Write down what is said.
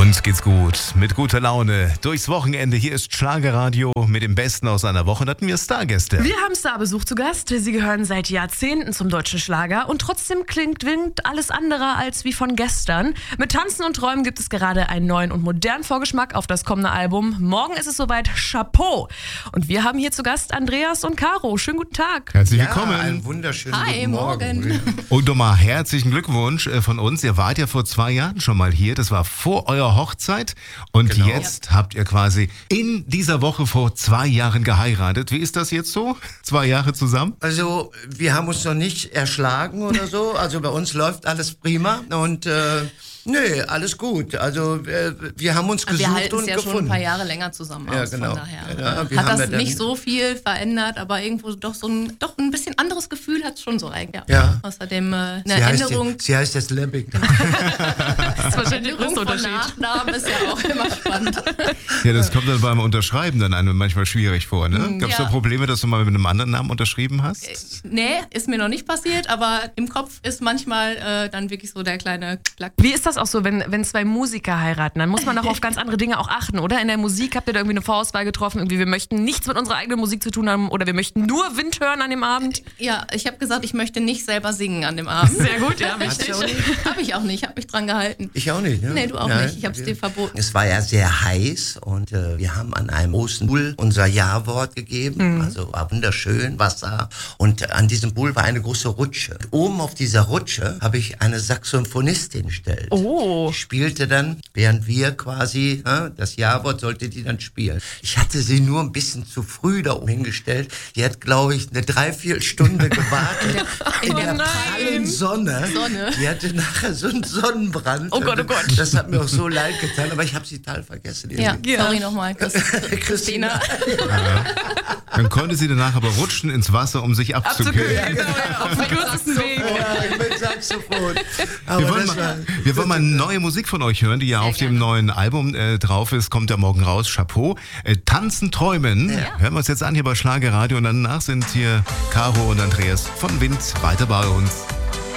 Uns geht's gut, mit guter Laune, durchs Wochenende. Hier ist Schlagerradio mit dem Besten aus einer Woche. Da hatten wir Stargäste. Wir haben Starbesuch zu Gast. Sie gehören seit Jahrzehnten zum deutschen Schlager und trotzdem klingt alles andere als wie von gestern. Mit Tanzen und Träumen gibt es gerade einen neuen und modernen Vorgeschmack auf das kommende Album. Morgen ist es soweit, Chapeau. Und wir haben hier zu Gast Andreas und Caro. Schönen guten Tag. Herzlich willkommen. Einen wunderschönen Hi, guten Morgen. Und nochmal herzlichen Glückwunsch von uns. Ihr wart ja vor 2 Jahren schon mal hier. Das war vor eurer Hochzeit. Und Genau. jetzt habt ihr quasi in dieser Woche vor 2 Jahren geheiratet. Wie ist das jetzt so? 2 Jahre zusammen? Also, wir haben uns noch nicht erschlagen oder so. Also, bei uns läuft alles prima. Und, nö, alles gut. Also, wir haben uns gesucht wir halten und es ja gefunden. schon ein paar Jahre länger zusammen Ja, aus, genau. von daher. Ja, wir hat haben das ja nicht so viel verändert, aber irgendwo doch ein bisschen anderes Gefühl hat es schon so eigentlich. Ja. Außerdem eine Sie heißt Änderung. Sie heißt jetzt Lebbing. Das ist wahrscheinlich der größte Änderung von Unterschied. Nachnamen ist ja auch immer spannend. Ja, das kommt dann beim Unterschreiben dann einem manchmal schwierig vor, ne? Gab es Ja. da Probleme, dass du mal mit einem anderen Namen unterschrieben hast? Nee, ist mir noch nicht passiert, aber im Kopf ist manchmal dann wirklich so der kleine Klack. Wie ist das auch so, wenn 2 Musiker heiraten? Dann muss man doch auf ganz andere Dinge auch achten, oder? In der Musik habt ihr da irgendwie eine Vorauswahl getroffen? Irgendwie, wir möchten nichts mit unserer eigenen Musik zu tun haben oder wir möchten nur Wind hören an dem Abend? Ja, ich habe gesagt, ich möchte nicht selber singen an dem Abend. Sehr gut, ja, wichtig. Habe ich auch nicht, habe mich dran gehalten. Ich auch nicht, ne? Nee, du auch Nein. nicht. Ich habe es dir verboten. Es war ja sehr heiß und wir haben an einem großen Pool unser Ja-Wort gegeben. Also war wunderschön, Wasser. Und an diesem Pool war eine große Rutsche. Oben auf dieser Rutsche habe ich eine Saxophonistin gestellt. Oh. Die spielte dann, während wir quasi, das Ja-Wort sollte die dann spielen. Ich hatte sie nur ein bisschen zu früh da oben hingestellt. Die hat, glaube ich, eine 3/4 Stunde gewartet. In der prallen Sonne. Die hatte nachher so einen Sonnenbrand. Oh Gott, oh Gott. Das hat mir auch so leid getan, aber ich habe sie total vergessen. Ja, irgendwie. sorry nochmal, Christina. Dann konnte sie danach aber rutschen ins Wasser, um sich abzukühlen. Genau, ja, auf dem kürzesten Weg. Ja, mit Saxophon. Aber Wir wollen mal neue Musik von euch hören, die ja auf dem neuen Album drauf ist. Kommt ja morgen raus. Chapeau. Tanzen, Träumen. Hören wir uns jetzt an hier bei Schlagerradio. Und danach sind hier Caro und Andreas von Wind weiter bei uns.